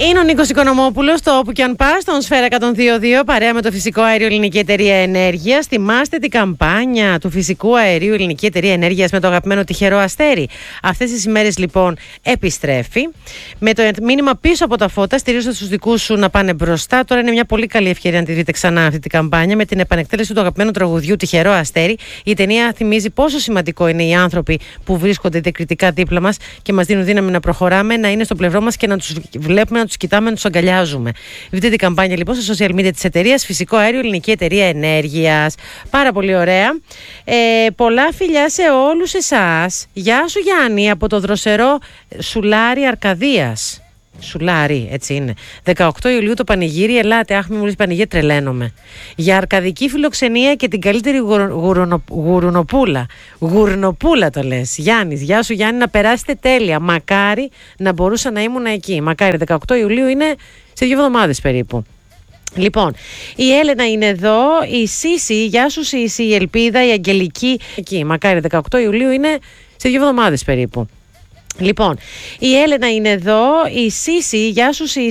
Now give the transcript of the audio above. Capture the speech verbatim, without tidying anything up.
Είναι ο Νίκος Οικονομόπουλος, το όπου και αν πας, στον Σφαίρα εκατόν δύο δύο, παρέα με το Φυσικό Αέριο Ελληνική Εταιρεία Ενέργειας. Θυμάστε την καμπάνια του Φυσικού Αερίου Ελληνική Εταιρεία Ενέργειας με το αγαπημένο τυχερό αστέρι? Αυτές τις ημέρες λοιπόν επιστρέφει με το μήνυμα πίσω από τα φώτα, στηρίζοντας τους δικούς σου να πάνε μπροστά. Τώρα είναι μια πολύ καλή ευκαιρία να τη δείτε ξανά αυτή την καμπάνια με την επανεκτέλεση του αγαπημένου τραγουδιού Τυχερό Αστέρι. Η ταινία θυμίζει πόσο σημαντικό είναι οι άνθρωποι που βρίσκονται διακριτικά δίπλα μας και μας δίνουν δύναμη να προχωράμε, να είναι στο πλευρό μας και να τους βλέπουμε, να τους κοιτάμε, να τους αγκαλιάζουμε. Δείτε την καμπάνια λοιπόν στα social media της εταιρείας Φυσικό Αέριο Ελληνική Εταιρεία Ενέργειας. Πάρα πολύ ωραία. Ε, πολλά φιλιά σε όλους εσάς. Γεια σου Γιάννη από το δροσερό Σουλάρι Αρκαδίας. Σουλάρι, έτσι είναι. δεκαοκτώ Ιουλίου το πανηγύρι. Ελάτε, άχ, μη μου λες πανηγύρι, τρελαίνομαι. Για αρκαδική φιλοξενία και την καλύτερη γουρο, γουρονο, γουρουνοπούλα. Γουρνοπούλα το λες. Γιάννης, γεια σου Γιάννη, να περάσετε τέλεια. Μακάρι να μπορούσα να ήμουν εκεί. Μακάρι, δεκαοκτώ Ιουλίου είναι σε δύο εβδομάδες περίπου. Λοιπόν, η Έλενα είναι εδώ, η Σύση, γεια σου Σύση, η Ελπίδα, η Αγγελική. Εκεί, μακάρι, δεκαοκτώ Ιουλίου είναι σε δύο εβδομάδες περίπου. Λοιπόν, η Έλενα είναι εδώ, η Σύση, γεια σου Σύση.